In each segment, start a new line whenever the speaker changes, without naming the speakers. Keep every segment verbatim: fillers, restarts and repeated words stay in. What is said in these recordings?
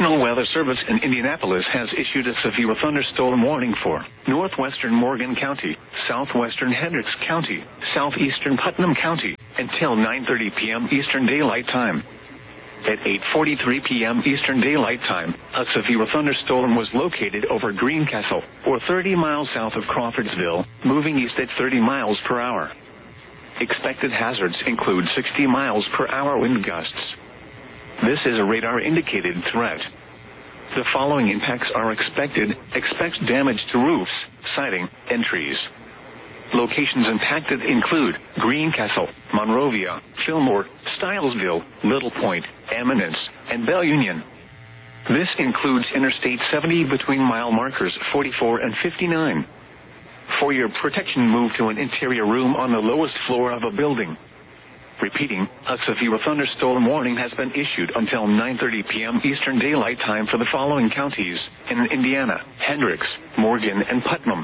National Weather Service in Indianapolis has issued a severe thunderstorm warning for northwestern Morgan County, southwestern Hendricks County, southeastern Putnam County until nine thirty p.m. Eastern Daylight Time. At eight forty-three p.m. Eastern Daylight Time, a severe thunderstorm was located over Greencastle, or thirty miles south of Crawfordsville, moving east at thirty miles per hour. Expected hazards include sixty miles per hour wind gusts. This is a radar-indicated threat. The following impacts are expected. Expect damage to roofs, siding, and trees. Locations impacted include Greencastle, Monrovia, Fillmore, Stylesville, Little Point, Eminence, and Bell Union. This includes Interstate seventy between mile markers forty-four and fifty-nine. For your protection, move to an interior room on the lowest floor of a building. Repeating, a severe thunderstorm warning has been issued until nine thirty p.m. Eastern Daylight Time for the following counties in Indiana: Hendricks, Morgan, and Putnam.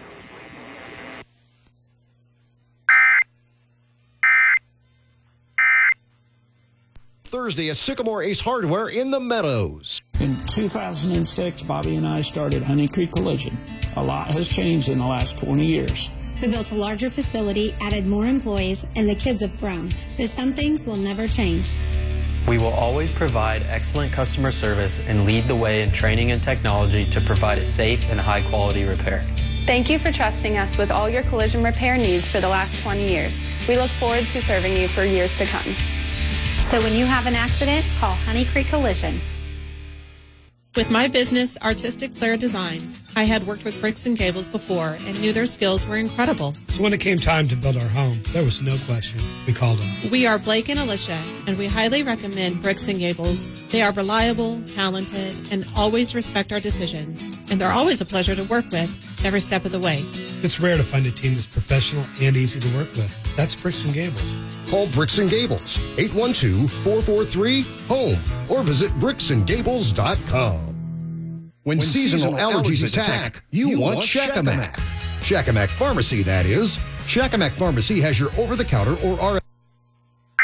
Thursday at Sycamore Ace Hardware in the Meadows.
In two thousand six, Bobby and I started Honey Creek Collision. A lot has changed in the last twenty years.
We built a larger facility, added more employees, and the kids have grown. But some things will never change.
We will always provide excellent customer service and lead the way in training and technology to provide a safe and high-quality repair.
Thank you for trusting us with all your collision repair needs for the last twenty years. We look forward to serving you for years to come.
So when you have an accident, call Honey Creek Collision.
With my business, Artistic Flair Designs, I had worked with Bricks and Gables before and knew their skills were incredible.
So when it came time to build our home, there was no question. We called them.
We are Blake and Alicia, and we highly recommend Bricks and Gables. They are reliable, talented, and always respect our decisions. And they're always a pleasure to work with, every step of the way.
It's rare to find a team that's professional and easy to work with. That's Bricks and Gables.
Call Bricks and Gables, eight one two, four four three, HOME, or visit bricks and gables dot com. When, when seasonal, seasonal allergies, allergies attack, attack, you, you want Shakamak. Shakamak Pharmacy, that is. Shakamak Pharmacy has your over-the-counter or R